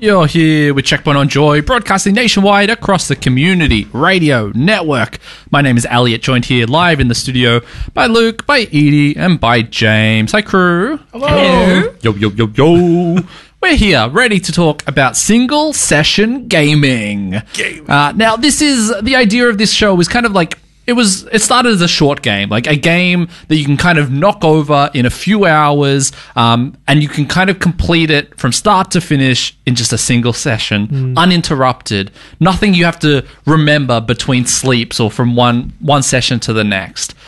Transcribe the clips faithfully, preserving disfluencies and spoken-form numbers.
You're here with Checkpoint on Joy, broadcasting nationwide across the community radio network. My name is Elliot, joined here live in the studio by Luke, by Edie, and by James. Hi, crew. Hello. Hello. Yo, yo, yo, yo. We're here, ready to talk about single-session gaming. Gaming. Uh, now, this is, the idea of this show was kind of like, It was. It started as a short game, like a game that you can kind of knock over in a few hours, um, and you can kind of complete it from start to finish in just a single session, mm. uninterrupted. Nothing you have to remember between sleeps or from one one session to the next.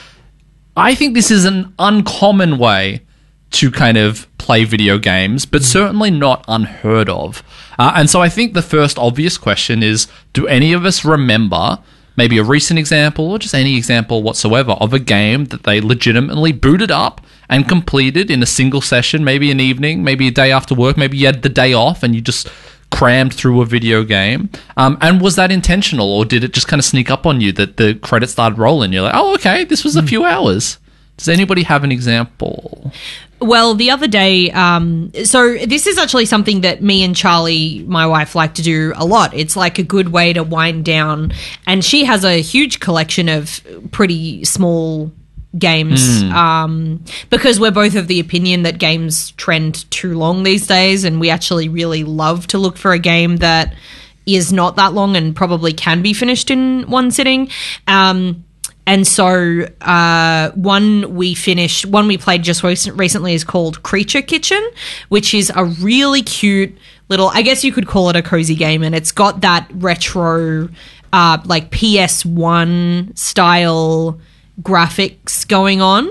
I think this is an uncommon way to kind of play video games, but mm. certainly not unheard of. Uh, and so I think the first obvious question is, do any of us remember maybe a recent example or just any example whatsoever of a game that they legitimately booted up and completed in a single session, maybe an evening, maybe a day after work, maybe you had the day off and you just crammed through a video game? Um, and was that intentional, or did it just kind of sneak up on you that the credits started rolling? You're like, oh, okay, this was a few hours. Does anybody have an example? Well, the other day, um, so this is actually something that me and Charlie, my wife, like to do a lot. It's like a good way to wind down. And she has a huge collection of pretty small games mm. um, because we're both of the opinion that games trend too long these days. And we actually really love to look for a game that is not that long and probably can be finished in one sitting. Um And so uh, one we finished, one we played just recent, recently is called Creature Kitchen, which is a really cute little, I guess you could call it a cozy game, and it's got that retro, uh, like P S one style graphics going on,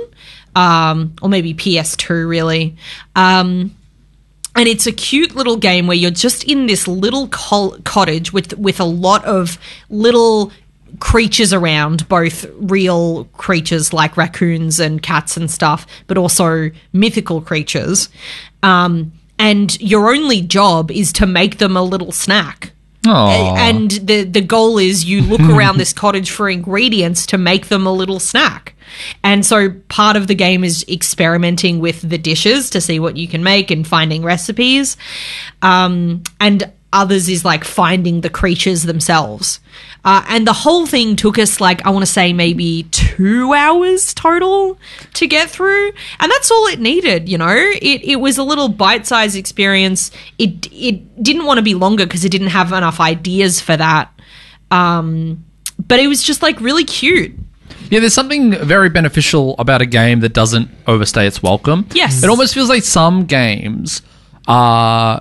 um, or maybe P S two really. Um, and it's a cute little game where you're just in this little col- cottage with with a lot of little creatures around, both real creatures like raccoons and cats and stuff, but also mythical creatures. Um, and your only job is to make them a little snack. Aww. And the, the goal is you look around this cottage for ingredients to make them a little snack. And so part of the game is experimenting with the dishes to see what you can make and finding recipes. Um, and others is like finding the creatures themselves. Uh, and the whole thing took us like, I want to say maybe two hours total to get through. And that's all it needed, you know. It it was a little bite-sized experience. It it didn't want to be longer because it didn't have enough ideas for that. Um, but it was just like really cute. Yeah, there's something very beneficial about a game that doesn't overstay its welcome. Yes. It almost feels like some games are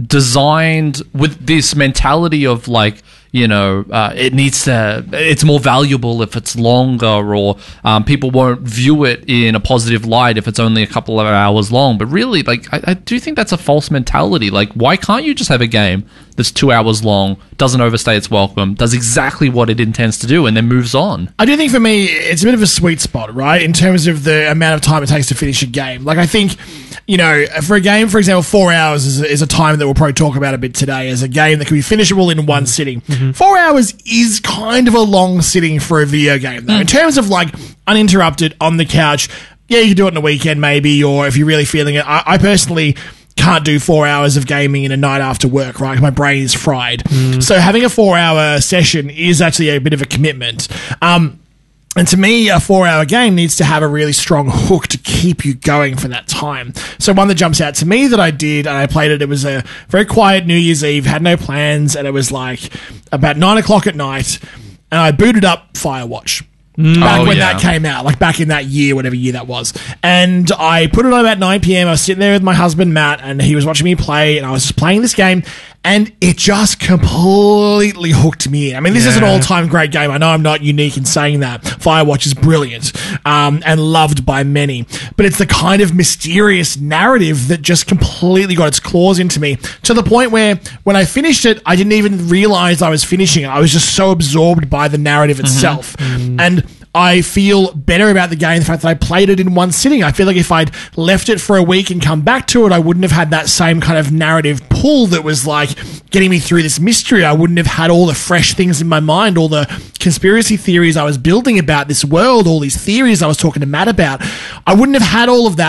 designed with this mentality of like, you know, uh, it needs to, it's more valuable if it's longer, or um, people won't view it in a positive light if it's only a couple of hours long. But really, like, I, I do think that's a false mentality. Like, why can't you just have a game that's two hours long, doesn't overstay its welcome, does exactly what it intends to do, and then moves on? I do think for me, it's a bit of a sweet spot, right, in terms of the amount of time it takes to finish a game. Like, I think, you know, for a game, for example, four hours is a, is a time that we'll probably talk about a bit today as a game that can be finishable in one sitting. Mm-hmm. Four hours is kind of a long sitting for a video game, though. Mm. In terms of, like, uninterrupted, on the couch, yeah, you can do it on a weekend maybe, or if you're really feeling it. I, I personally can't do four hours of gaming in a night after work, right? My brain is fried. Mm. So having a four-hour session is actually a bit of a commitment. Um... And to me, a four-hour game needs to have a really strong hook to keep you going for that time. So one that jumps out to me that I did, and I played it, it was a very quiet New Year's Eve, had no plans, and it was like about nine o'clock at night, and I booted up Firewatch. Back oh, when yeah. that came out, like back in that year, whatever year that was. And I put it on about nine p.m. I was sitting there with my husband, Matt, and he was watching me play, and I was just playing this game, and it just completely hooked me in. I mean, this yeah. is an all-time great game. I know I'm not unique in saying that. Firewatch is brilliant um, and loved by many. But it's the kind of mysterious narrative that just completely got its claws into me, to the point where when I finished it, I didn't even realize I was finishing it. I was just so absorbed by the narrative itself. Mm-hmm. And I feel better about the game, the fact that I played it in one sitting. I feel like if I'd left it for a week and come back to it, I wouldn't have had that same kind of narrative pull that was like getting me through this mystery. I wouldn't have had all the fresh things in my mind, all the conspiracy theories I was building about this world, all these theories I was talking to Matt about. I wouldn't have had all of that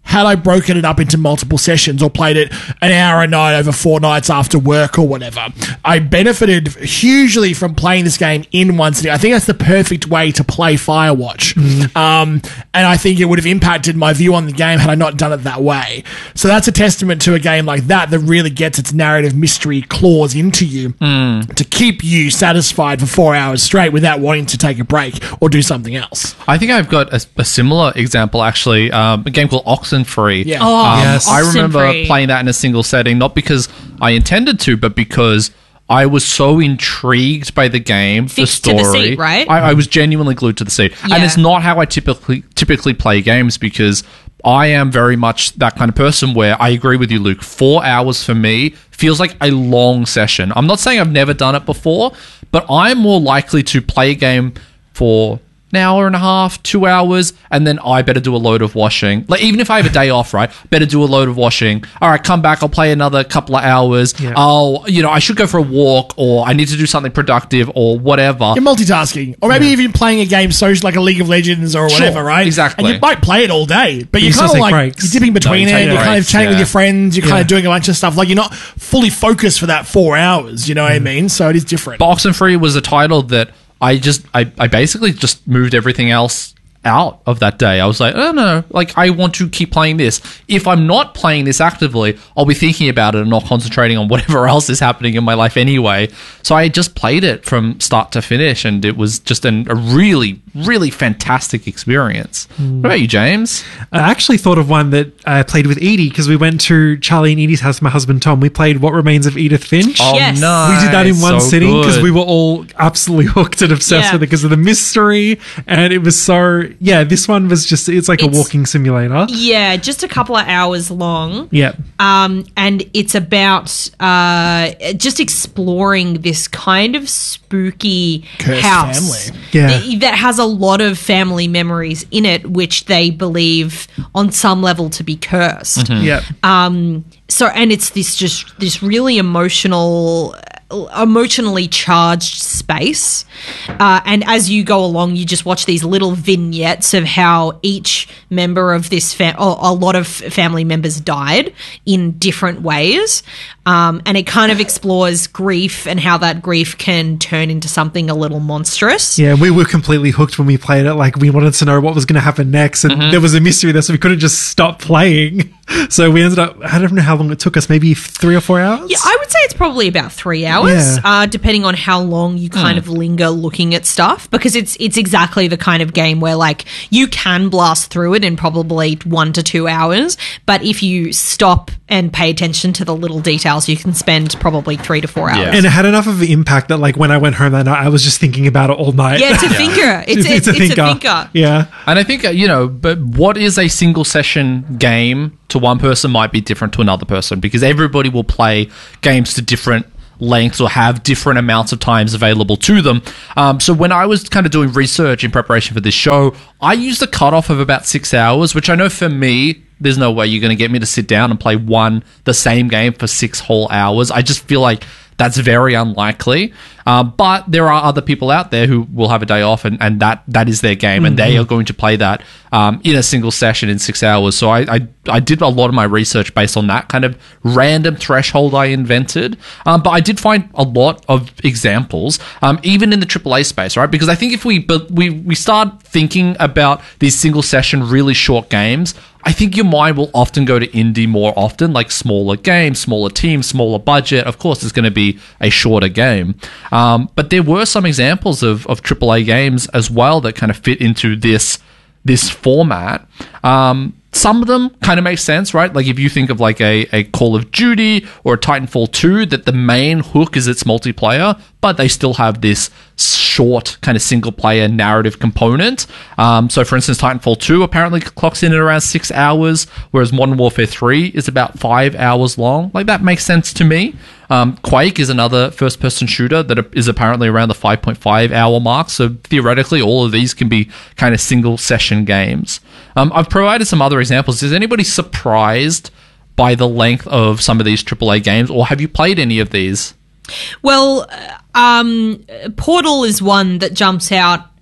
had I broken it up into multiple sessions or played it an hour a night over four nights after work or whatever, I benefited hugely from playing this game in one sitting. I think that's the perfect way to play Firewatch. Mm. Um, and I think it would have impacted my view on the game had I not done it that way. So that's a testament to a game like that that really gets its narrative mystery claws into you mm. to keep you satisfied for four hours straight without wanting to take a break or do something else. I think I've got a, a similar example, actually. Um, a game called Oxenfree. Yeah. Oh, um, yes. I remember Oxenfree. playing that in a single setting, not because I intended to, but because I was so intrigued by the game, Fixed the to the story. seat, right? I, I was genuinely glued to the seat. Yeah. And it's not how I typically typically play games, because I am very much that kind of person where I agree with you, Luke. Four hours for me feels like a long session. I'm not saying I've never done it before, but I'm more likely to play a game for an hour and a half, two hours, and then I better do a load of washing. Like, even if I have a day off, right? Better do a load of washing. All right, come back. I'll play another couple of hours. Yeah. I'll, you know, I should go for a walk, or I need to do something productive, or whatever. You're multitasking. Or maybe even playing a game social like a League of Legends or whatever, Sure, right? exactly. And you might play it all day, but you're You still kind of take like, breaks. you're dipping between No, you it, take you're kind of breaks, chatting with yeah. your friends, you're kind Yeah. of doing a bunch of stuff. Like, you're not fully focused for that four hours, you know what I mean? So it is different. But Oxenfree was a title that I just, I, I basically just moved everything else out of that day. I was like, oh no, like, I want to keep playing this. If I'm not playing this actively, I'll be thinking about it and not concentrating on whatever else is happening in my life anyway. So I just played it from start to finish, and it was just an, a really, really fantastic experience. Mm. What about you, James? I actually thought of one that I played with Edie, because we went to Charlie and Edie's house, my husband Tom. We played What Remains of Edith Finch. Oh, Yes. nice. We did that in one So sitting because good. we were all absolutely hooked and obsessed Yeah. with it because of the mystery, and it was so, yeah, this one was just, it's like It's- a walking simulator. Yeah, just a couple of hours long. Yeah. Um, and it's about uh, just exploring this kind of spooky Cursed house family. Yeah. that, that has a lot of family memories in it, which they believe on some level to be cursed. Yeah. Um, so, and it's this just this really emotional, emotionally charged space. Uh, and as you go along, you just watch these little vignettes of how each member of this fam- or a lot of family members died in different ways. Um, and it kind of explores grief and how that grief can turn into something a little monstrous. Yeah, we were completely hooked when we played it. Like, we wanted to know what was going to happen next, and Mm-hmm. there was a mystery there, so we couldn't just stop playing. So we ended up, I don't know how long it took us, maybe three or four hours? Yeah, I would say it's probably about three hours, Yeah. uh, depending on how long you kind of linger looking at stuff. Because it's it's exactly the kind of game where, like, you can blast through it in probably one to two hours, but if you stop and pay attention to the little details, you can spend probably three to four hours. Yeah. And it had enough of an impact that, like, when I went home that night, I was just thinking about it all night. Yeah, it's a thinker. It's, it's, it's, a thinker. Yeah. And I think, uh, you know, but what is a single session game to one person might be different to another person, because everybody will play games to different lengths or have different amounts of times available to them. Um, so when I was kind of doing research in preparation for this show, I used a cutoff of about six hours, which I know for me, there's no way you're going to get me to sit down and play one, the same game for six whole hours. I just feel like that's very unlikely. Uh, but there are other people out there who will have a day off, and, and that that is their game, and they are going to play that um, in a single session in six hours. So I, I I did a lot of my research based on that kind of random threshold I invented. Um, but I did find a lot of examples, um, even in the triple A space, right? Because I think if we but we we start thinking about these single session, really short games, I think your mind will often go to indie more often, like smaller games, smaller teams, smaller budget. Of course, it's going to be a shorter game. Um, but there were some examples of, of triple A games as well that kind of fit into this this format. Um, some of them kind of make sense, right? Like if you think of like a, a Call of Duty or a Titanfall two, that the main hook is its multiplayer, but they still have this short kind of single player narrative component. Um, so for instance, Titanfall two apparently clocks in at around six hours, whereas Modern Warfare three is about five hours long. Like that makes sense to me. Um, Quake is another first person shooter that is apparently around the five point five hour mark. So theoretically, all of these can be kind of single session games. Um, I've provided some other examples. Is anybody surprised by the length of some of these triple A games, or have you played any of these? Well, um, Portal is one that jumps out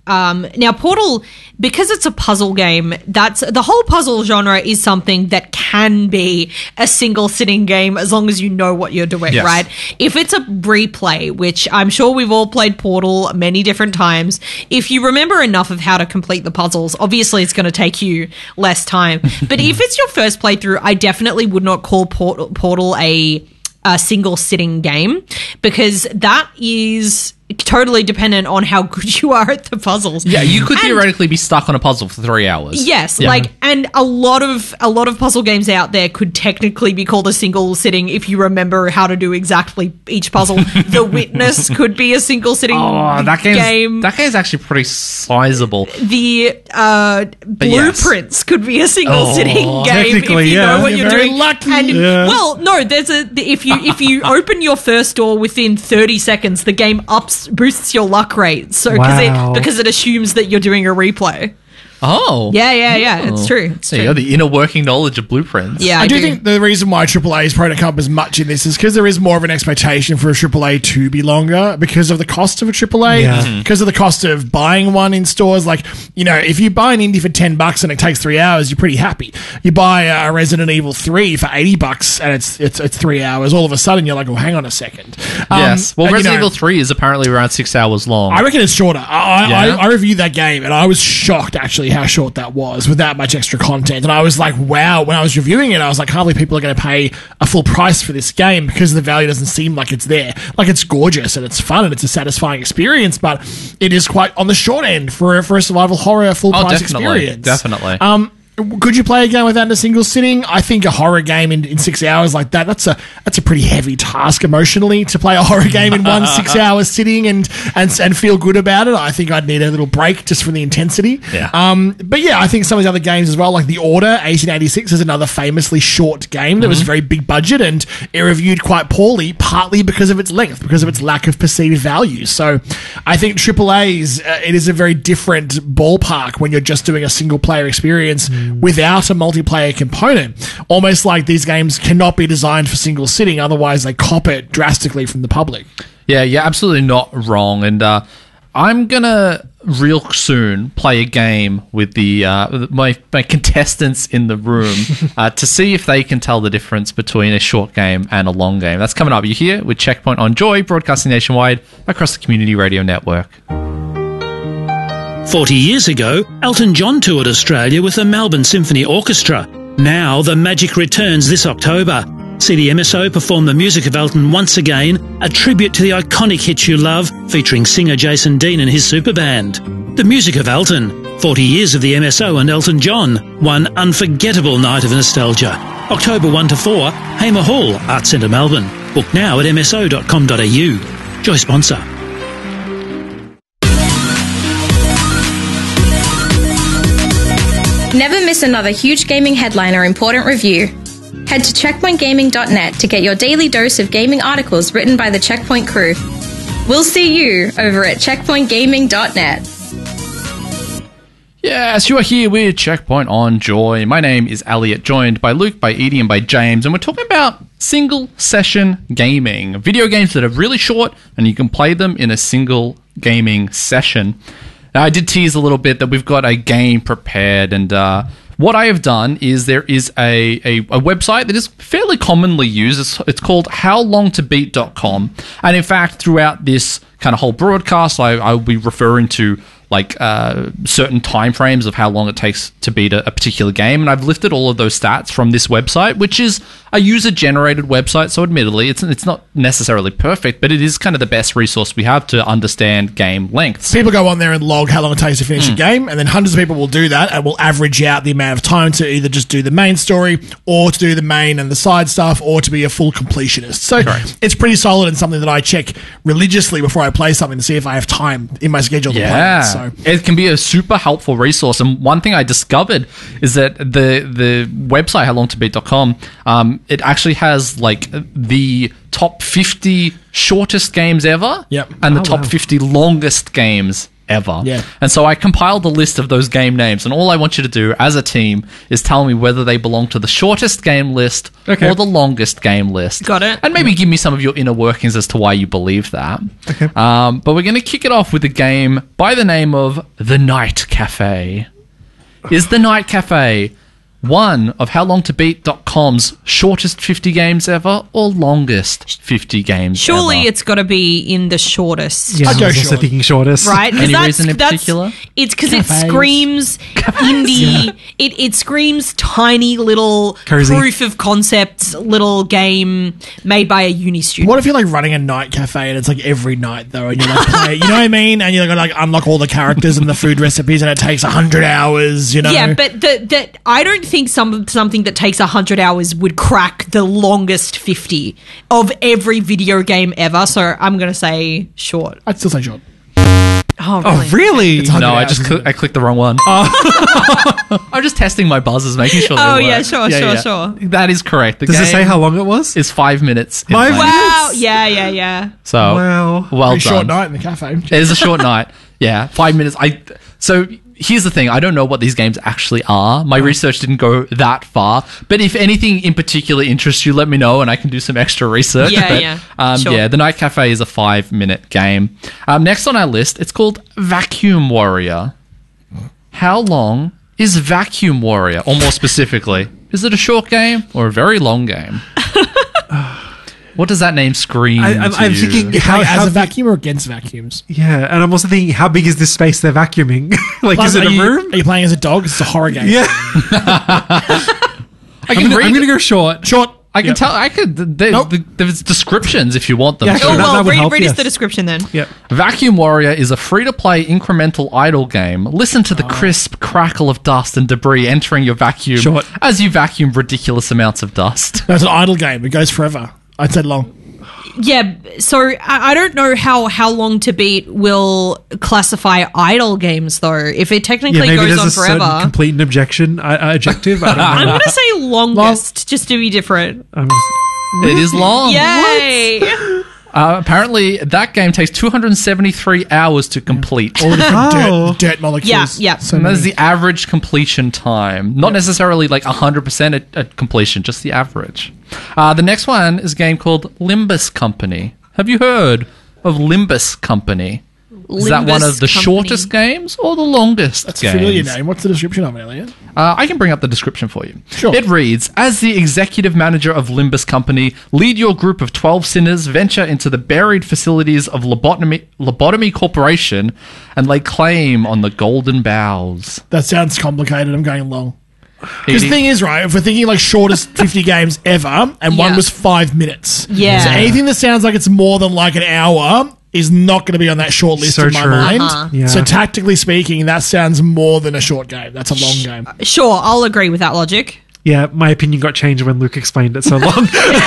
Um, now, Portal, because it's a puzzle game, that's the whole puzzle genre is something that can be a single sitting game as long as you know what you're doing, Yes. right? If it's a replay, which I'm sure we've all played Portal many different times, if you remember enough of how to complete the puzzles, obviously it's going to take you less time. But if it's your first playthrough, I definitely would not call Portal, Portal a, a single sitting game, because that is totally dependent on how good you are at the puzzles. Yeah, you could And- theoretically be stuck on a puzzle for three hours. Yes, Yeah. like, and a lot of a lot of puzzle games out there could technically be called a single sitting if you remember how to do exactly each puzzle. The Witness could be a single sitting Oh, that game's, game. that game's actually pretty sizable. The uh, yes. Blueprints could be a single Oh, sitting game if technically, you yeah. know what You're you're, very doing. lucky. And Yeah. well, no, there's a if you if you open your first door within thirty seconds, the game ups boosts your luck rate. So because Wow. it because it assumes that you're doing a replay. Oh. Yeah, yeah, yeah. It's true. It's So true. you got the inner working knowledge of Blueprints. Yeah, I, do, think the reason why triple A is prone to come up as much in this is because there is more of an expectation for a triple A to be longer because of the cost of a triple A, Yeah. Mhm. because of the cost of buying one in stores. Like, you know, if you buy an indie for ten bucks and it takes three hours, you're pretty happy. You buy a Resident Evil three for eighty bucks and it's it's it's three hours. All of a sudden, you're like, well, hang on a second. Um, Yes. Well, and, you Resident know, Evil three is apparently around six hours long. I reckon it's shorter. I, I, Yeah? I, I reviewed that game and I was shocked actually how short that was with that much extra content. And I was like, wow, when I was reviewing it, I was like, hardly people are going to pay a full price for this game because the value doesn't seem like it's there. Like, it's gorgeous and it's fun and it's a satisfying experience, but it is quite on the short end for, for a survival horror full Oh, price definitely. experience. Definitely. Um, could you play a game with that in a single sitting? I think a horror game in, in six hours like that, that's a that's a pretty heavy task emotionally to play a horror game in one six hour sitting and, and and feel good about it. I think I'd need a little break just from the intensity. Yeah. Um, but yeah, I think some of the other games as well, like The Order, eighteen eighty-six is another famously short game that was very big budget and it reviewed quite poorly, partly because of its length, because of its lack of perceived value. So I think triple A's, uh, it is a very different ballpark when you're just doing a single player experience without a multiplayer component. Almost like these games cannot be designed for single sitting, otherwise they cop it drastically from the public. Yeah, you're absolutely not wrong. And uh, I'm going to real soon play a game with the uh, my, my contestants in the room uh, to see if they can tell the difference between a short game and a long game. That's coming up. You're here with Checkpoint on Joy, broadcasting nationwide across the Community Radio Network. Forty years ago, Elton John toured Australia with the Melbourne Symphony Orchestra. Now, the magic returns this October. See the M S O perform the music of Elton once again, a tribute to the iconic hits you love, featuring singer Jason Dean and his super band. The music of Elton, forty years of the M S O and Elton John, one unforgettable night of nostalgia. October first to fourth, Hamer Hall, Arts Centre Melbourne. Book now at m s o dot com dot a u. Joy sponsor. Never miss another huge gaming headline or important review. Head to checkpoint gaming dot net to get your daily dose of gaming articles written by the Checkpoint crew. We'll see you over at checkpoint gaming dot net. Yes, you are here with Checkpoint on Joy. My name is Elliot, joined by Luke, by Edie, and by James, and we're talking about single session gaming. Video games that are really short, and you can play them in a single gaming session. Now, I did tease a little bit that we've got a game prepared, and uh, what I have done is there is a, a, a website that is fairly commonly used. It's, it's called how long to beat dot com, and in fact, throughout this kind of whole broadcast, I, I will be referring to like uh, certain time frames of how long it takes to beat a, a particular game, and I've lifted all of those stats from this website, which is a user-generated website, so admittedly, it's it's not necessarily perfect, but it is kind of the best resource we have to understand game lengths. People go on there and log how long it takes to finish a game, and then hundreds of people will do that and will average out the amount of time to either just do the main story or to do the main and the side stuff or to be a full completionist. So Correct. it's pretty solid and something that I check religiously before I play something to see if I have time in my schedule to play Yeah, it. So it can be a super helpful resource. And one thing I discovered is that the the website how long to beat dot com, um, it actually has like the top fifty shortest games ever, Yep. and the Oh, top wow. fifty longest games ever. Yeah. And so I compiled a list of those game names, and all I want you to do as a team is tell me whether they belong to the shortest game list Okay. or the longest game list. Got it. And maybe give me some of your inner workings as to why you believe that. Okay. Um, but we're going to kick it off with a game by the name of The Night Cafe. Is The Night Cafe one of how long to beat dot com's shortest fifty games ever or longest fifty games Surely ever? it's got to be in the shortest. Yeah, I I'd go was also short. thinking shortest. Right? 'Cause Any that's- reason in that's- particular? It's because it Cafes. screams indie. It, it screams tiny little Cozy. proof of concept little game made by a uni student. What if you're like running a night cafe and it's like every night though, and you like play, you know what I mean? And you got to like unlock all the characters and the food recipes, and it takes a hundred hours. You know? Yeah, but the, that I don't think some something that takes a hundred hours would crack the longest fifty of every video game ever. So I'm gonna say short. I'd still say short. Oh, Oh, really? It's No, I hours, just isn't cl- I clicked the wrong one. I'm just testing my buzzers, making sure. They Oh, work. yeah, sure, sure, sure. That is correct. The Does game it say how long it was? is five minutes. in Five length. Wow. Yeah, yeah, yeah. So Wow. well Pretty done. short night in the cafe. It is a short night. Yeah, five minutes. I so here's the thing. I don't know what these games actually are. My research didn't go that far. But if anything in particular interests you, let me know, and I can do some extra research. Yeah, But, yeah. Um, Sure. Yeah, the Night Cafe is a five-minute game. Um, next on our list, it's called Vacuum Warrior. How long is Vacuum Warrior, or more specifically, is it a short game or a very long game? What does that name scream I, I'm, to I'm you? thinking How, how, as how a vacuum or against vacuums? yeah, and I'm also thinking how big is this space they're vacuuming? Like, Plus, is it are a you, room? Are you playing as a dog? It's a horror game. Yeah, I I'm can gonna, read I'm gonna go short. Short. I can Yep. tell. I could. There, Nope. There's descriptions if you want them. Yeah, So Oh, Sure, that- well, that would read, help, read yes. us the description then. Yep. Vacuum Warrior is a free-to-play incremental idle game. Listen to the crisp crackle of dust and debris entering your vacuum Short. as you vacuum ridiculous amounts of dust. No, it's an idle game. It goes forever. I'd say long. Yeah, so I, I don't know how, how long to beat will classify idle games though. If it Yeah, technically maybe goes there's on a certain forever, complete and objection uh, uh, objective. I don't know. I'm gonna say longest just to be different. I'm- It is long. Yay! Uh, apparently, that game takes two hundred seventy-three hours to complete. All the different Oh. dirt, dirt molecules. Yeah, yeah. So And that is many. the average completion time. Not necessarily like one hundred percent at, at completion, just the average. Uh, the next one is a game called Limbus Company. Have you heard of Limbus Company? Is that one Limbus of the Company. shortest games or the longest That's a games? familiar name. What's the description of it, Elliot? Uh, I can bring up the description for you. Sure. It reads, as the executive manager of Limbus Company, lead your group of twelve sinners, venture into the buried facilities of Lobotomy, Lobotomy Corporation, and lay claim on the golden boughs. That sounds complicated. I'm going long. Because the Edie? thing is, right, if we're thinking like shortest fifty games ever, and one Yeah. was five minutes. Yeah. So anything that sounds like it's more than like an hour is not going to be on that short list So in my true. mind. Uh-huh. Yeah. So tactically speaking, that sounds more than a short game. That's a long game. Sure, I'll agree with that logic. yeah, my opinion got changed when Luke explained it so long.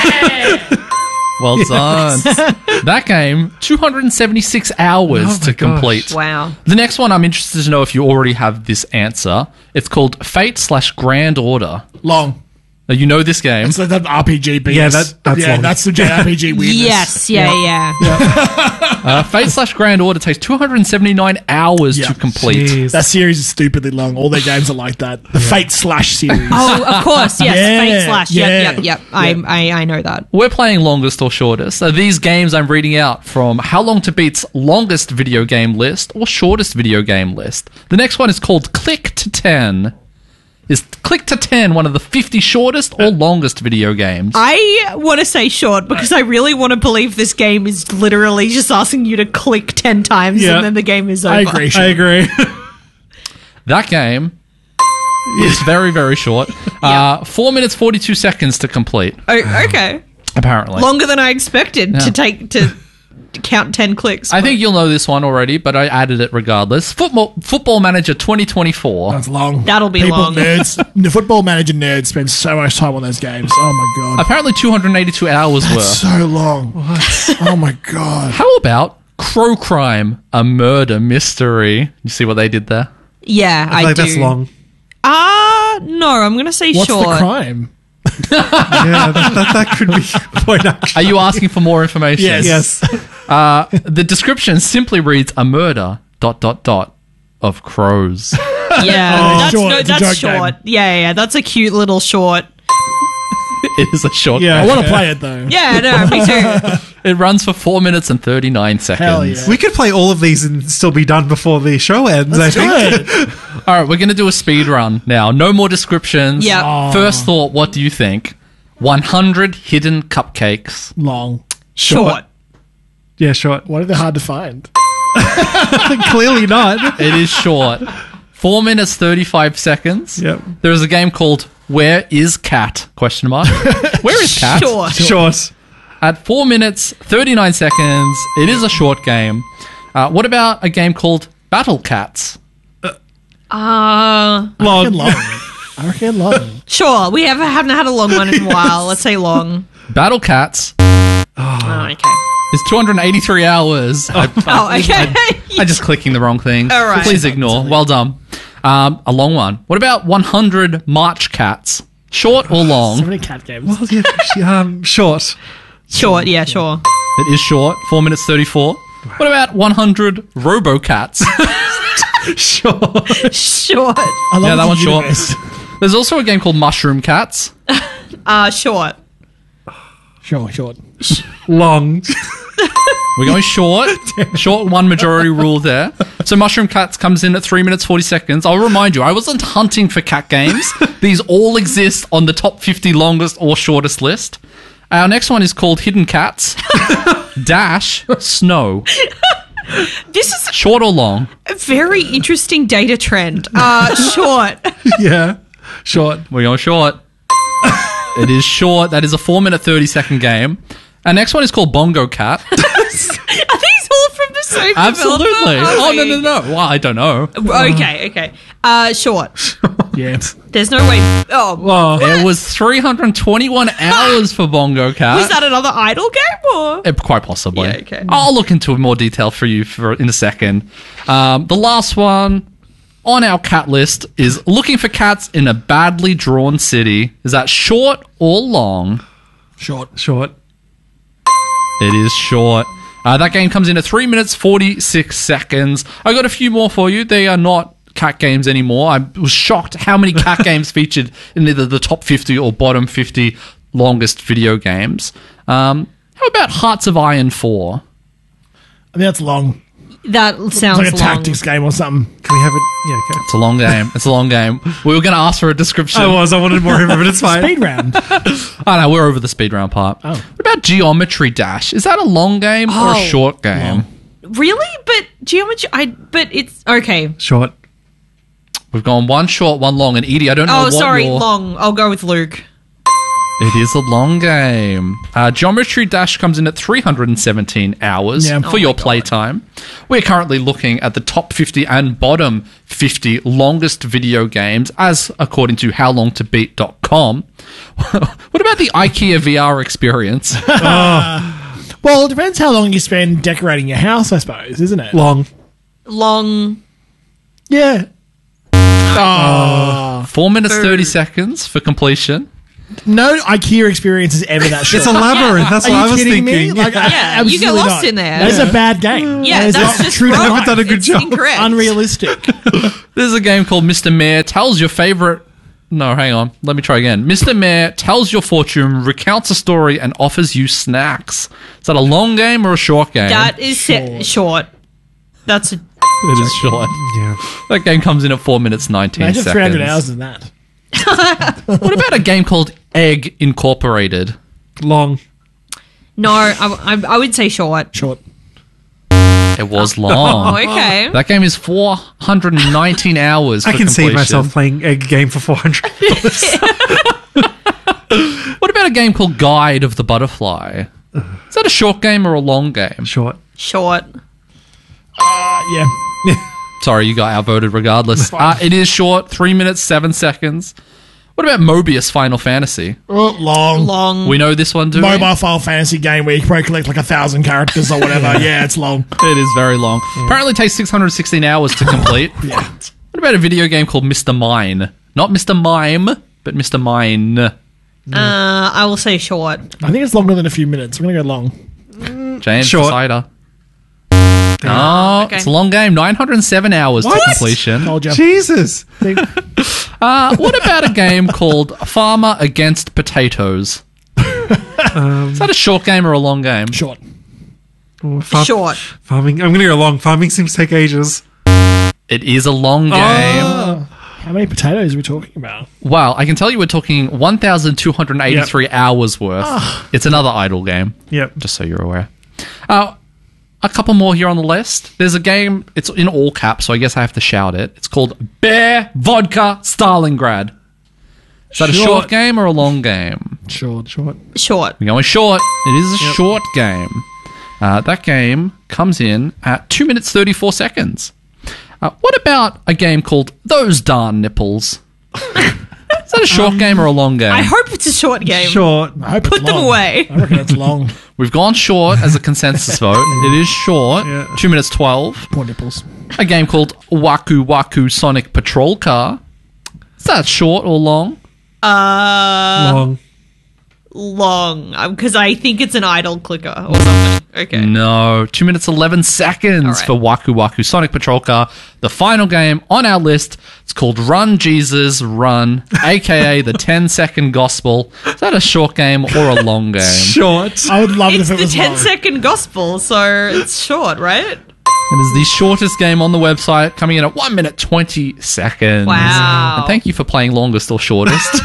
Well done. That game, two hundred seventy-six hours Oh my to gosh. complete. Wow. The next one, I'm interested to know if you already have this answer. It's called Fate slash Grand Order. Long. Now, you know this game. It's like that R P G B S. Yeah, that- that's yeah, long. that's the J R P G weirdness. Yes, yeah, yeah. Uh, Fate slash Grand Order takes two hundred seventy-nine hours Yeah. to complete. Jeez. That series is stupidly long. All their games are like that. The Fate slash series. Oh, of course, yes. Yeah, Fate slash. Yep, yeah. yep, yep. I, I, I know that. We're playing longest or shortest. So these games I'm reading out from How Long to Beat's longest video game list or shortest video game list. The next one is called Click to ten. Is Click to ten one of the fifty shortest or longest video games? I want to say short because I really want to believe this game is literally just asking you to click ten times Yeah. and then the game is over. I agree. I Sean. agree. That game is very, very short. Uh, four minutes, forty-two seconds to complete, Oh, okay. apparently. Longer than I expected Yeah. to take to count ten clicks. I think you'll know this one already, but I added it regardless. Football, Football Manager twenty twenty-four. That's long. That'll be People, long. Nerds, the football manager nerds spend so much time on those games. Oh my god. Apparently two hundred eighty-two hours That's worth. so long. Oh my god. How about Crow Crime, a murder mystery? You see what they did there? yeah, I, I feel like do. that's long. Ah, no, I'm going to say What's short. the crime? Yeah, that, that, that could be quite actually. Are you asking for more information? Yes. Yes. Uh, the description simply reads a murder, dot dot dot of crows. Yeah, Oh, that's, short. no, It's a that's joke short. game. Yeah, yeah, yeah, that's a cute little short. It is a short I game. want to play it though. Yeah, no, me too. It runs for four minutes and thirty-nine seconds. Hell yeah. We could play all of these and still be done before the show ends, I think. Good. All right, we're going to do a speed run now. No more descriptions. Yeah. Oh. First thought, what do you think? one hundred hidden cupcakes. Long. Short. Yeah, short. What are they hard to find? Clearly not. It is short. four minutes, thirty-five seconds. Yep. There is a game called Where is Cat? Question mark. Where is Cat? Short. Short. At four minutes, thirty-nine seconds. It is a short game. Uh, what about a game called Battle Cats? Uh, I Long. reckon long. I reckon long. sure. We have, haven't had a long one in a while. Let's say long. Battle Cats Oh, okay. is two hundred eighty-three hours. I, Oh, okay. I'm just clicking the wrong thing. All right. Please ignore. Well done. Um, a long one. What about one hundred March Cats? Short or So long? many cat games. Well, yeah, um, short. Short, yeah, sure. It is short. four minutes, thirty-four. What about one hundred Robocats? Short. Short. I love Yeah, that the one's short. universe. There's also a game called Mushroom Cats. Uh, short. Sure, short. Long. We're going short. Short one majority rule there. So Mushroom Cats comes in at three minutes, forty seconds. I'll remind you, I wasn't hunting for cat games. These all exist on the top fifty longest or shortest list. Our next one is called Hidden Cats. Dash Snow. This is Short or long? a very interesting data trend. Uh, short. Yeah. Short. We're going short. It is short. That is a four minute, thirty second game. Our next one is called Bongo Cat. Are these all from the same Absolutely. developer? Oh, no, no, no. Well, I don't know. Okay, okay. Uh, short. Yeah. There's no way. Oh, Oh. It was three hundred twenty-one hours for Bongo Cat. was that another idle game or? Eh, quite possibly. Yeah, okay. I'll look into more detail for you for in a second. Um, the last one on our cat list is looking for cats in a badly drawn city. Is that short or long? Short. Short. It is short. Uh, that game comes in at three minutes, forty-six seconds. I got a few more for you. They are not cat games anymore. I was shocked how many cat games featured in either the top fifty or bottom fifty longest video games. Um, how about Hearts of Iron four? I think that's long. That It's sounds like a long. tactics game or something. Can we have it? Yeah, okay. It's a long game. It's a long game. We were going to ask for a description. I was. I wanted more of it, but it's fine. Speed round. Oh, no, we're over the speed round part. Oh. What about Geometry Dash? Is that a long game or Oh. a short game? Really? But geometry. I. But it's okay. Short. We've gone one short, one long, and Edie, I don't know Oh, what sorry. your- Long. I'll go with Luke. It is a long game. Uh, Geometry Dash comes in at three hundred seventeen hours Yeah. for Oh your playtime. We're currently looking at the top fifty and bottom fifty longest video games, as according to how long to beat dot com. What about the IKEA V R experience? Well, it depends how long you spend decorating your house, I suppose, isn't it? Long. Long. Yeah. Oh. Four minutes, Boo. thirty seconds for completion. No IKEA experience is ever that short. It's a labyrinth. That's Are what you I was kidding thinking. me? Like, Yeah, I- you get absolutely lost not. in there. That is a bad game. Yeah, That is that's not just true to wrong. life. haven't done a good It's job. Incorrect. Unrealistic. There's a game called Mister Mayor tells your favorite. No, hang on. Let me try again. Mister Mayor tells your fortune, recounts a story, and offers you snacks. Is that a long game or a short game? That is short. short. That's a, it is short. Yeah. That game comes in at four minutes nineteen Imagine seconds. three hundred hours in that. What about a game called Egg Incorporated? Long. no. I, I, I would say short. Short. It was Oh, long. okay. That game is four hundred nineteen hours. I for can see completion. myself playing a game for four hundred. What about a game called Guide of the Butterfly? Is that a short game or a long game? Short. Short. Uh, yeah. Sorry, you got outvoted regardless. Uh, it is short, three minutes, seven seconds. What about Mobius Final Fantasy? Oh, long. Long. We know this one, do we? Mobile file fantasy game where you can probably collect like a thousand characters or whatever. yeah, it's long. It is very long. Apparently takes six hundred sixteen hours to complete. Yeah. What about a video game called Mister Mine? Not Mister Mime, but Mister Mine. Uh, I will say short. I think it's longer than a few minutes. I'm going to go long. James, Short. Cider. Oh, okay. it's a long game. nine hundred seven hours What? to completion. Told you. Jesus. Uh, what about a game called Farmer Against Potatoes? Is that a short game or a long game? Short. Oh, farm- Short. Farming. I'm going to go long. Farming seems to take ages. It is a long game. Oh. How many potatoes are we talking about? Well, I can tell you we're talking one thousand two hundred eighty-three hours worth. It's another idle game, Yep. just so you're aware. Uh, a couple more here on the list. There's a game, it's in all caps, so I guess I have to shout it. It's called Bear Vodka Stalingrad. Is that a Short. short game or a long game? Short. Short. Short. We're going short. It is a short game. Uh, that game comes in at two minutes thirty-four seconds. Uh, what about a game called Those Darn Nipples? Is that a short game or a long game? I hope it's a short game. Short. I hope Put it's them long. away. I reckon it's long. We've gone short as a consensus vote. It is short. Yeah. two minutes twelve. Poor nipples. A game called Waku Waku Sonic Patrol Car. Is that short or long? Uh, long. long. Because I think it's an idle clicker or something. Okay. No. two minutes eleven seconds All right. for Waku Waku Sonic Patrol Car. The final game on our list. It's called Run Jesus Run, aka the ten second Gospel. Is that a short game or a long game? Short. I would love it It's if it the was ten long. second gospel, so it's short, right? It is the shortest game on the website, coming in at one minute twenty seconds. Wow. And thank you for playing longest or shortest.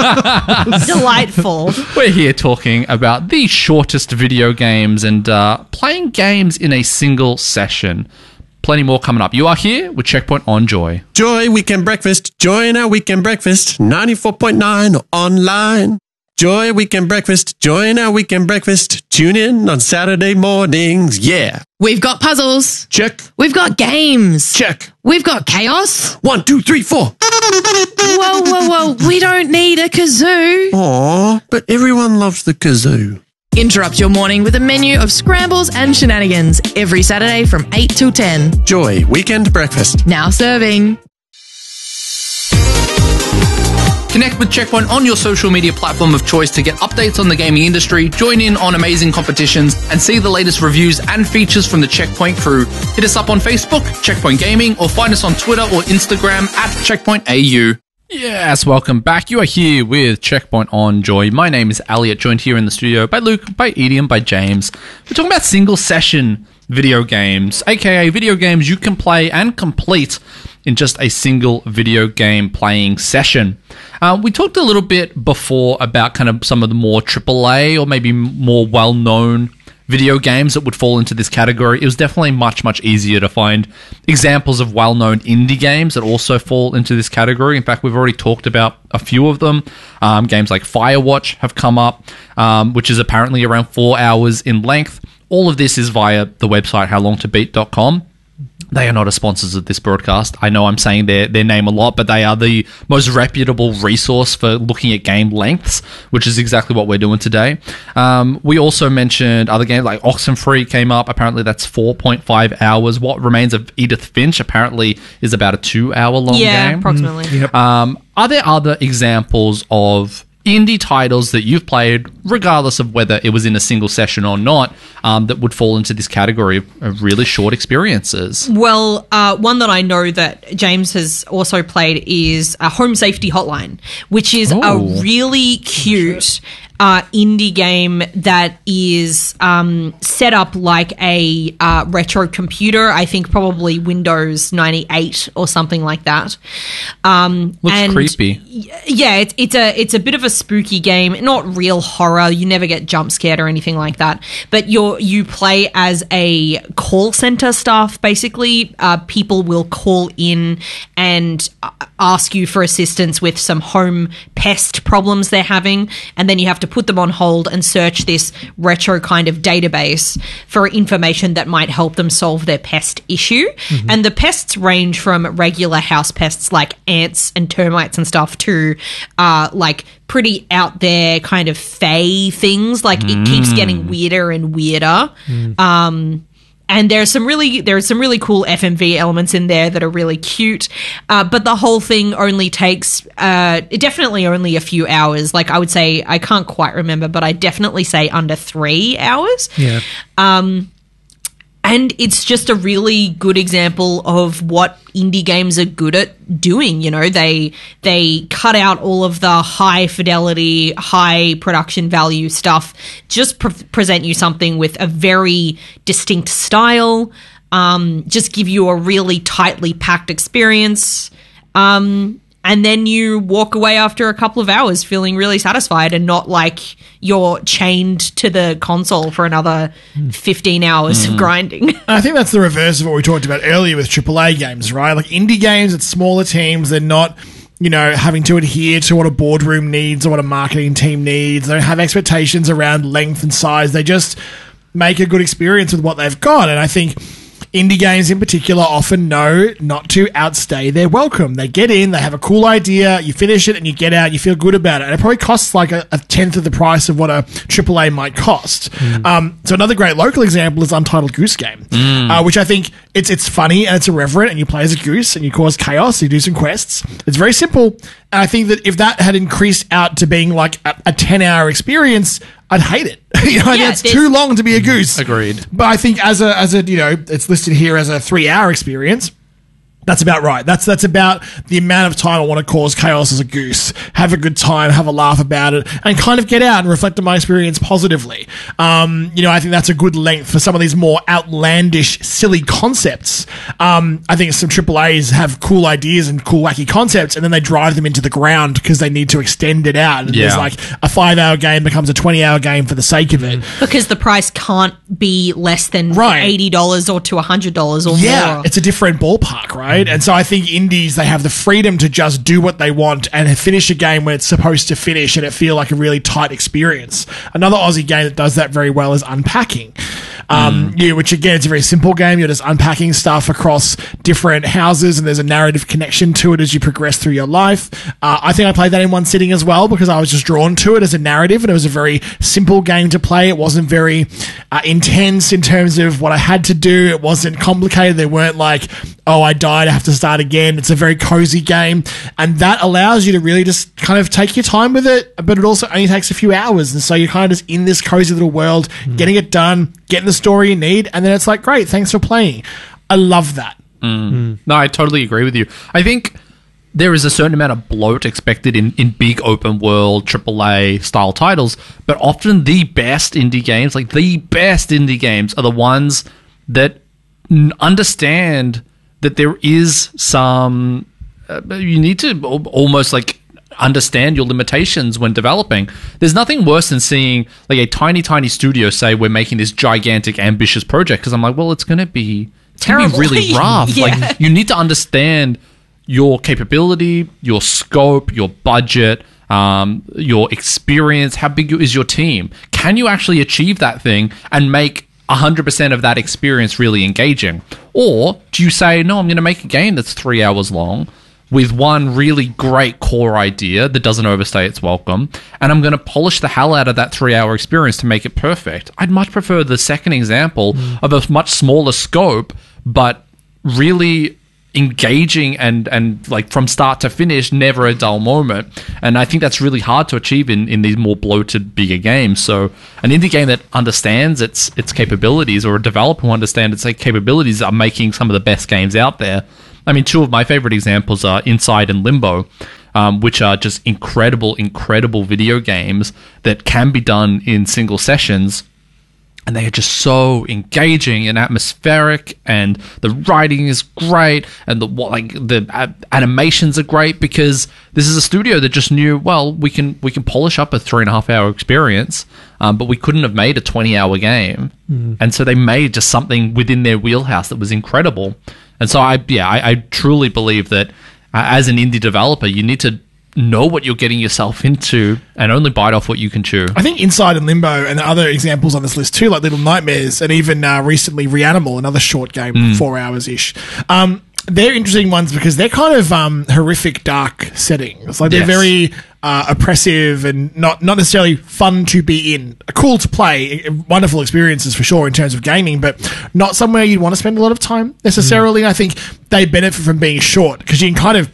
Delightful. We're here talking about the shortest video games and uh, playing games in a single session. Plenty more coming up. You are here with Checkpoint on Joy. Joy Weekend Breakfast. Join our Weekend Breakfast. ninety-four point nine online. Joy Weekend Breakfast. Join our Weekend Breakfast. Tune in on Saturday mornings. Yeah. We've got puzzles. Check. We've got games. Check. We've got chaos. One, two, three, four. Whoa, whoa, whoa. We don't need a kazoo. Aw, but everyone loves the kazoo. Interrupt your morning with a menu of scrambles and shenanigans every Saturday from eight till ten. Joy Weekend Breakfast. Now serving. Connect with Checkpoint on your social media platform of choice to get updates on the gaming industry, join in on amazing competitions, and see the latest reviews and features from the Checkpoint crew. Hit us up on Facebook, Checkpoint Gaming, or find us on Twitter or Instagram at Checkpoint A U. Yes, welcome back. You are here with Checkpoint on Joy. My name is Elliot, joined here in the studio by Luke, by Edie, and by James. We're talking about single session video games, aka video games you can play and complete in just a single video game playing session. Uh, we talked a little bit before about kind of some of the more triple A or maybe more well-known video games that would fall into this category. It was definitely much, much easier to find examples of well-known indie games that also fall into this category. In fact, we've already talked about a few of them. Um, games like Firewatch have come up, um, which is apparently around four hours in length. All of this is via the website how long to beat dot com. They are not a sponsors of this broadcast. I know I'm saying their, their name a lot, but they are the most reputable resource for looking at game lengths, which is exactly what we're doing today. Um, we also mentioned other games like Oxenfree came up. Apparently that's four point five hours. What Remains of Edith Finch apparently is about a two hour long Yeah, game. approximately. Um, are there other examples of indie titles that you've played, regardless of whether it was in a single session or not, um, that would fall into this category of, of really short experiences? Well, uh, one that I know that James has also played is a Home Safety Hotline, which is Oh. a really cute uh, indie game that is um, set up like a uh, retro computer. I think probably Windows ninety-eight or something like that. Um, Looks and creepy. yeah, it's it's a it's a bit of a spooky game, not real horror. You never get jump scared or anything like that. But you're you play as a call center staff. Basically, uh, people will call in and uh, ask you for assistance with some home pest problems they're having, and then you have to put them on hold and search this retro kind of database for information that might help them solve their pest issue. Mm-hmm. And the pests range from regular house pests like ants and termites and stuff to uh, like pretty out there kind of fey things. Like mm. it keeps getting weirder and weirder. Mm. Um, and there's some really there's some really cool F M V elements in there that are really cute. Uh, but the whole thing only takes uh, definitely only a few hours. Like I would say, I can't quite remember, but I definitely say under three hours. Yeah. Um, And it's just a really good example of what indie games are good at doing. You know, they they cut out all of the high fidelity, high production value stuff, just pre- present you something with a very distinct style, um, just give you a really tightly packed experience. Um, and then you walk away after a couple of hours feeling really satisfied and not like you're chained to the console for another fifteen hours mm. of grinding. And I think that's the reverse of what we talked about earlier with triple A games, right? Like indie games, it's smaller teams. They're not, you know, having to adhere to what a boardroom needs or what a marketing team needs. They don't have expectations around length and size. They just make a good experience with what they've got. And I think indie games in particular often know not to outstay their welcome. They get in, they have a cool idea, you finish it and you get out, you feel good about it. And it probably costs like a, a tenth of the price of what a triple A might cost. Mm. Um, so another great local example is Untitled Goose Game, mm. uh, which I think it's it's funny and it's irreverent, and you play as a goose and you cause chaos, you do some quests. It's very simple. And I think that if that had increased out to being like a, a ten-hour experience, I'd hate it. you know, yeah, it's too long to be a goose. Agreed. But I think as a as a you know, it's listed here as a three hour experience. That's about right. That's that's about the amount of time I want to cause chaos as a goose, have a good time, have a laugh about it, and kind of get out and reflect on my experience positively. Um, you know, I think that's a good length for some of these more outlandish, silly concepts. Um, I think some triple A's have cool ideas and cool, wacky concepts, and then they drive them into the ground because they need to extend it out. And yeah. there's like a five-hour game becomes a twenty-hour game for the sake of it. Because the price can't be less than right. eighty dollars or to one hundred dollars or yeah, more. It's a different ballpark, right? And so I think indies, they have the freedom to just do what they want and finish a game when it's supposed to finish and it feel like a really tight experience. Another Aussie game that does that very well is Unpacking. Um, mm. yeah, which again, it's a very simple game. You're just unpacking stuff across different houses and there's a narrative connection to it as you progress through your life. Uh, I think I played that in one sitting as well because I was just drawn to it as a narrative, and it was a very simple game to play. It wasn't very uh, intense in terms of what I had to do. It wasn't complicated. They weren't like, oh, I died, I have to start again. It's a very cozy game, and that allows you to really just kind of take your time with it, but it also only takes a few hours, and so you're kind of just in this cozy little world, mm. getting it done, getting the story you need, and then it's like, great, thanks for playing. I love that. Mm. Mm. No, I totally agree with you. I think there is a certain amount of bloat expected in, in big open world triple A style titles, but often the best indie games, like the best indie games, are the ones that n- understand that there is some uh, you need to al- almost like understand your limitations when developing. There's nothing worse than seeing like a tiny tiny studio say we're making this gigantic ambitious project, because I'm like, well, it's going to be it's going to be really rough. yeah. Like, you need to understand your capability, your scope, your budget, um, your experience. How big is your team? Can you actually achieve that thing and make one hundred percent of that experience really engaging? Or do you say, no, I'm going to make a game that's three hours long with one really great core idea that doesn't overstay its welcome, and I'm going to polish the hell out of that three-hour experience to make it perfect? I'd much prefer the second example mm. of a much smaller scope, but really engaging and and like from start to finish, never a dull moment. And I think that's really hard to achieve in, in these more bloated, bigger games. So an indie game that understands its its capabilities, or a developer who understands its capabilities, are making some of the best games out there. I mean, two of my favorite examples are Inside and Limbo, um, which are just incredible, incredible video games that can be done in single sessions. And they are just so engaging and atmospheric, and the writing is great, and the like the uh, animations are great, because this is a studio that just knew, well, we can we can polish up a three and a half hour experience, um, but we couldn't have made a twenty hour game, mm. and so they made just something within their wheelhouse that was incredible. And so I yeah I, I truly believe that uh, as an indie developer, you need to know what you're getting yourself into and only bite off what you can chew. I think Inside and Limbo and other examples on this list too, like Little Nightmares, and even uh, recently Reanimal, another short game, mm. four hours-ish. Um, they're interesting ones because they're kind of um, horrific, dark settings. Like, they're yes. very uh, oppressive and not, not necessarily fun to be in. Cool to play, wonderful experiences for sure in terms of gaming, but not somewhere you'd want to spend a lot of time necessarily. Mm. I think they benefit from being short because you can kind of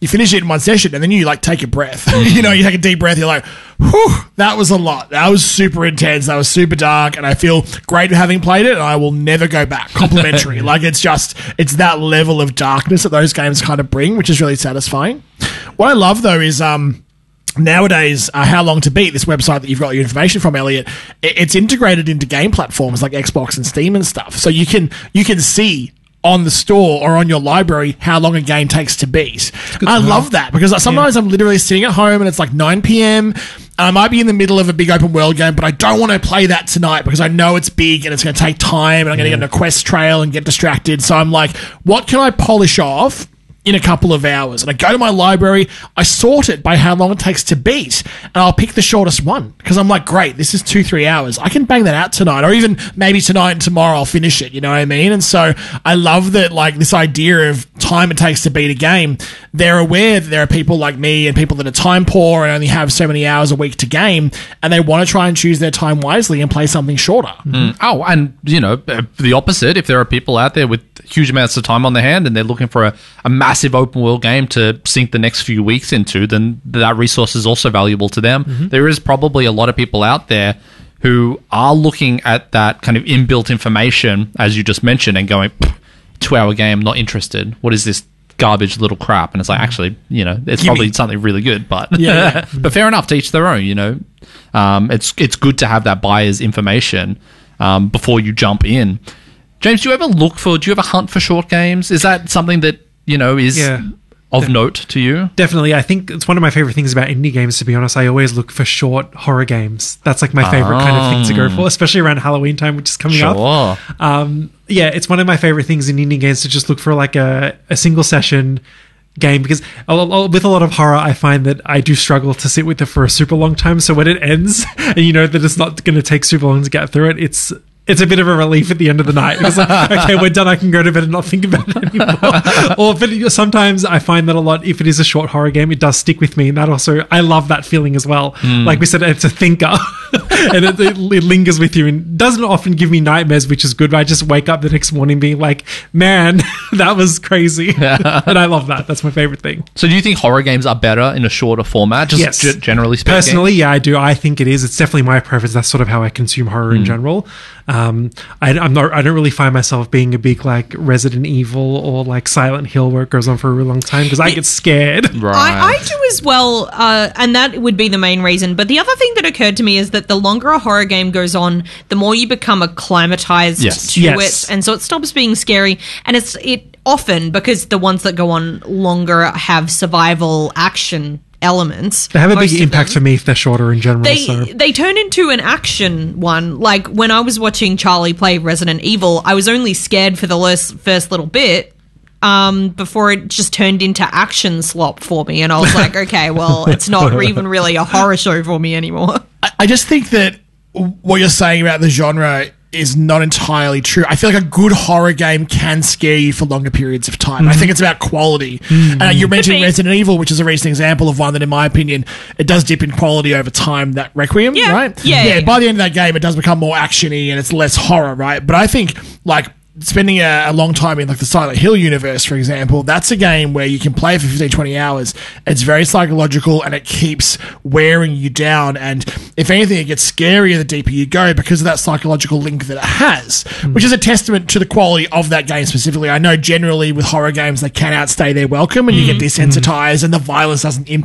you finish it in one session, and then you like take a breath. You know, you take a deep breath. You're like, whew, that was a lot. That was super intense. That was super dark, and I feel great having played it. And I will never go back. Complimentary. Like it's just it's that level of darkness that those games kind of bring, which is really satisfying. What I love though is um. Nowadays, uh, How Long to Beat, this website that you've got your information from, Elliot, it, it's integrated into game platforms like Xbox and Steam and stuff. So you can you can see on the store or on your library how long a game takes to beat. I love that because sometimes yeah. I'm literally sitting at home and it's like nine p.m. I might be in the middle of a big open world game, but I don't want to play that tonight because I know it's big and it's going to take time and I'm going to get on a quest trail and get distracted. So I'm like, what can I polish off in a couple of hours? And I go to my library, I sort it by how long it takes to beat, and I'll pick the shortest one because I'm like, great, this is two, three hours. I can bang that out tonight, or even maybe tonight and tomorrow I'll finish it, you know what I mean? And so I love that, like, this idea of time it takes to beat a game. They're aware that there are people like me and people that are time poor and only have so many hours a week to game, and they want to try and choose their time wisely and play something shorter. Mm. Oh, and, you know, the opposite, if there are people out there with huge amounts of time on their hand and they're looking for a, a massive open world game to sink the next few weeks into, then that resource is also valuable to them. Mm-hmm. There is probably a lot of people out there who are looking at that kind of inbuilt information, as you just mentioned, and going, two-hour game, not interested. What is this garbage little crap? And it's like, actually, you know, it's Give probably me. something really good, but Yeah, yeah. but fair enough, to each their own, you know. Um, it's it's good to have that buyer's information um, before you jump in. James, do you ever look for, do you ever hunt for short games? Is that something that, you know, is Yeah. of note to you? Definitely. I think it's one of my favorite things about indie games, to be honest. I always look for short horror games. That's like my favorite kind of thing to go for, especially around Halloween time, which is coming Sure. up. Um, yeah, it's one of my favorite things in indie games to just look for like a, a single session game, because a lo- with a lot of horror I find that I do struggle to sit with it for a super long time. So when it ends and you know that it's not going to take super long to get through it, it's it's a bit of a relief at the end of the night. It's like, okay, we're done. I can go to bed and not think about it anymore. Or but sometimes I find that a lot, if it is a short horror game, it does stick with me. And that also, I love that feeling as well. Mm. Like we said, it's a thinker and it, it, it lingers with you and doesn't often give me nightmares, which is good. But I just wake up the next morning being like, man, that was crazy. And I love that. That's my favorite thing. So do you think horror games are better in a shorter format, just Yes. g- generally speaking? Personally, yeah, I do. I think it is. It's definitely my preference. That's sort of how I consume horror in general. Um, I, I'm not. I don't really find myself being a big like Resident Evil or like Silent Hill where it goes on for a really long time because I get scared. Right. I, I do as well, uh, and that would be the main reason. But the other thing that occurred to me is that the longer a horror game goes on, the more you become acclimatized Yes. to Yes. it, and so it stops being scary. And it's it often because the ones that go on longer have survival action elements. They have a most big of impact them. for me if they're shorter in general. They so. they turn into an action one. Like when I was watching Charlie play Resident Evil, I was only scared for the les- first little bit um, before it just turned into action slop for me, and I was like, okay, well, it's not even really a horror show for me anymore. I, I just think that what you're saying about the genre is not entirely true. I feel like a good horror game can scare you for longer periods of time. Mm-hmm. I think it's about quality. Mm-hmm. Uh, you mentioned Resident Evil, which is a recent example of one that, in my opinion, it does dip in quality over time, that Requiem, Yeah. right? Yeah, yeah, yeah. By the end of that game, it does become more action-y and it's less horror, right? But I think, like, spending a, a long time in like the Silent Hill universe, for example, that's a game where you can play for fifteen, twenty hours. It's very psychological and it keeps wearing you down. And if anything, it gets scarier the deeper you go because of that psychological link that it has, mm. which is a testament to the quality of that game specifically. I know generally with horror games, they can outstay their welcome and you get desensitized and the violence doesn't impact